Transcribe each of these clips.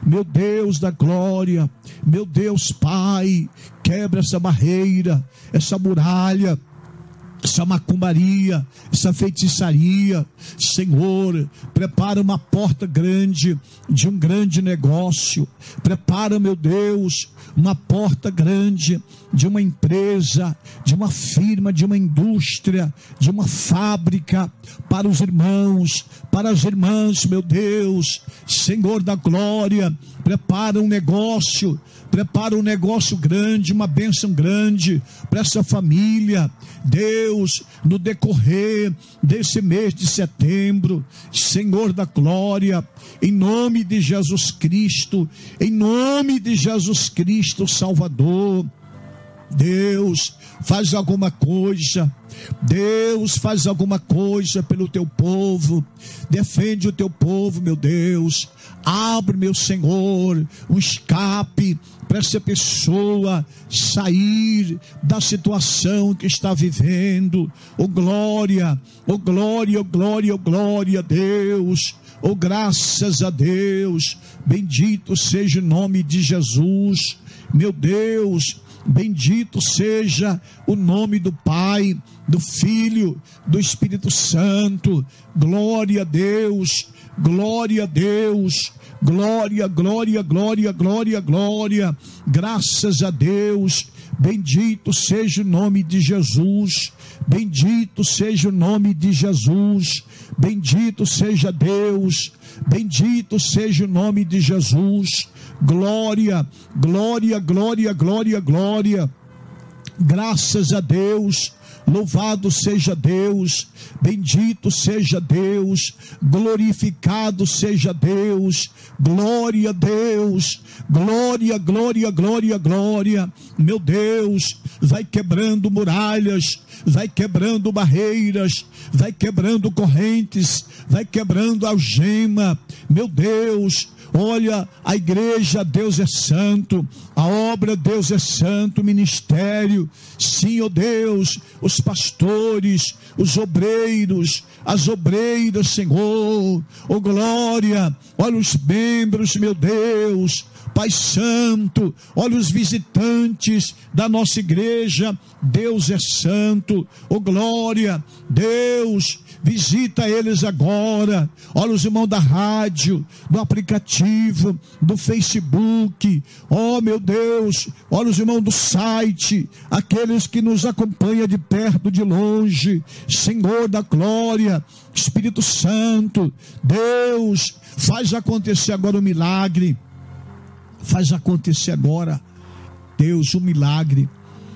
meu Deus da glória, meu Deus Pai, quebra essa barreira, essa muralha, essa macumbaria, essa feitiçaria. Senhor, prepara uma porta grande de um grande negócio. Prepara, meu Deus, uma porta grande de uma empresa, de uma firma, de uma indústria, de uma fábrica, para os irmãos, para as irmãs, meu Deus. Senhor da glória, prepara um negócio grande, uma bênção grande para essa família. Deus, no decorrer desse mês de setembro, Senhor da glória, em nome de Jesus Cristo, em nome de Jesus Cristo Salvador, Deus, faz alguma coisa. Deus, faz alguma coisa pelo teu povo, defende o teu povo, meu Deus. Abre, meu Senhor, um escape para essa pessoa sair da situação que está vivendo. Oh glória, oh glória, oh glória, oh glória a Deus. Oh graças a Deus. Bendito seja o nome de Jesus, meu Deus. Bendito seja o nome do Pai, do Filho, do Espírito Santo. Glória a Deus, glória a Deus, glória, glória, glória, glória, glória. Graças a Deus. Bendito seja o nome de Jesus, bendito seja o nome de Jesus, bendito seja Deus, bendito seja o nome de Jesus. Glória, glória, glória, glória, glória. Graças a Deus. Louvado seja Deus, bendito seja Deus, glorificado seja Deus, glória a Deus, glória, glória, glória, glória. Meu Deus, vai quebrando muralhas, vai quebrando barreiras, vai quebrando correntes, vai quebrando algema. Meu Deus, olha, a igreja, Deus é santo, a obra, Deus é santo, o ministério, sim, ó Deus, os pastores, os obreiros, as obreiras, Senhor, ó glória, olha os membros, meu Deus, Pai Santo, olha os visitantes da nossa igreja, Deus é santo, ó glória, Deus, visita eles agora. Olha os irmãos da rádio, do aplicativo, do Facebook. Oh meu Deus, olha os irmãos do site, aqueles que nos acompanham de perto, de longe. Senhor da glória, Espírito Santo, Deus, faz acontecer agora o milagre. Faz acontecer agora, Deus, um milagre,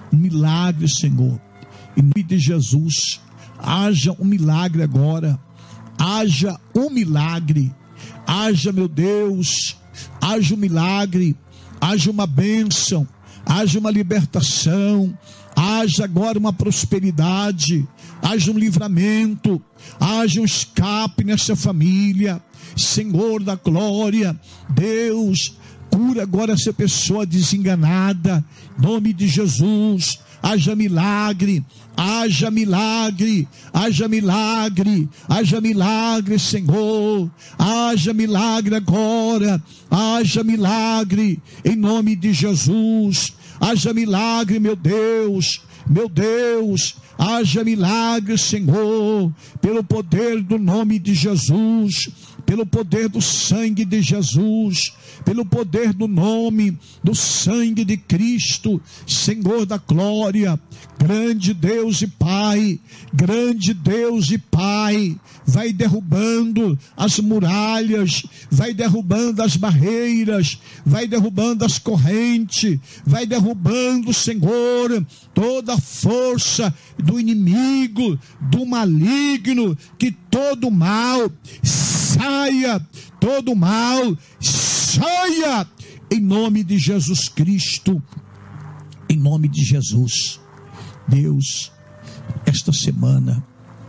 Senhor. Em nome de Jesus, haja um milagre agora, haja um milagre, haja, meu Deus, haja um milagre, haja uma bênção, haja uma libertação, haja agora uma prosperidade, haja um livramento, haja um escape nessa família. Senhor da glória, Deus, cura agora essa pessoa desenganada, em nome de Jesus. Haja milagre, haja milagre, haja milagre, haja milagre, Senhor, haja milagre agora, haja milagre, em nome de Jesus, haja milagre, meu Deus, haja milagre, Senhor, pelo poder do nome de Jesus, pelo poder do sangue de Jesus, pelo poder do nome, do sangue de Cristo, Senhor da glória, grande Deus e Pai, vai derrubando as muralhas, vai derrubando as barreiras, vai derrubando as correntes, vai derrubando, Senhor, toda a força do inimigo, do maligno, que todo mal saia, todo mal saia, em nome de Jesus Cristo, em nome de Jesus. Deus, esta semana,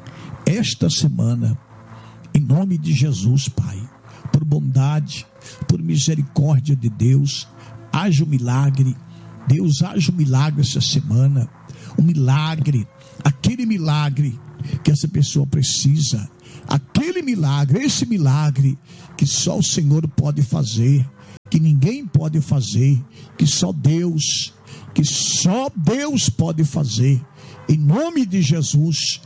em nome de Jesus, Pai, por bondade, por misericórdia de Deus, haja um milagre. Deus, haja um milagre essa semana, um milagre, aquele milagre que essa pessoa precisa, aquele milagre, esse milagre que só o Senhor pode fazer. que ninguém pode fazer, que só Deus pode fazer. Em nome de Jesus,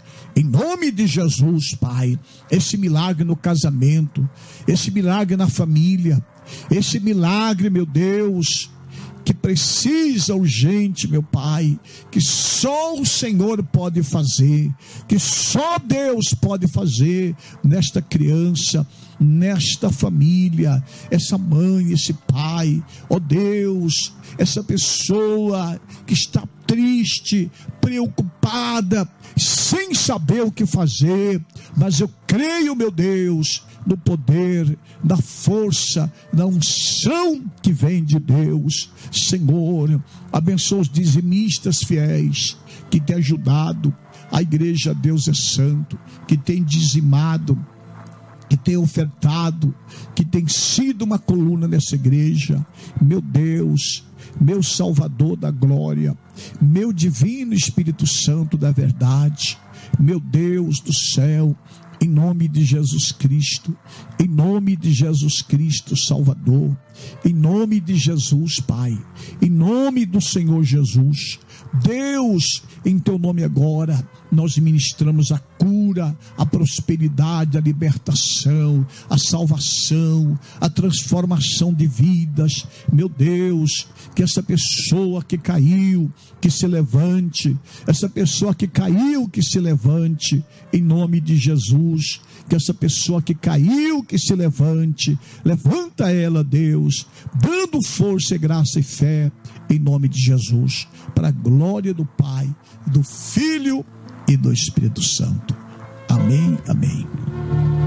Pai, esse milagre no casamento, esse milagre na família, esse milagre, meu Deus, que precisa urgente, meu Pai, que só o Senhor pode fazer, que só Deus pode fazer nesta criança, nesta família, essa mãe, esse pai, ó Deus, essa pessoa que está triste, preocupada, sem saber o que fazer, mas eu creio, meu Deus, no poder, na força, na unção que vem de Deus. Senhor, abençoa os dizimistas fiéis que têm ajudado a igreja. Deus é santo, que tem dizimado, que tem ofertado, que tem sido uma coluna nessa igreja. Meu Deus, meu Salvador da glória, meu divino Espírito Santo da verdade, meu Deus do céu, em nome de Jesus Cristo, em nome de Jesus Cristo Salvador, em nome de Jesus, Pai, em nome do Senhor Jesus, Deus, em teu nome agora, nós ministramos a cura, a prosperidade, a libertação, a salvação, a transformação de vidas. Meu Deus, que essa pessoa que caiu, que se levante, essa pessoa que caiu, que se levante, em nome de Jesus. Que essa pessoa que caiu, que se levante, levanta ela, Deus, dando força, graça e fé, em nome de Jesus, para a glória do Pai, do Filho e do Espírito Santo. Amém, amém.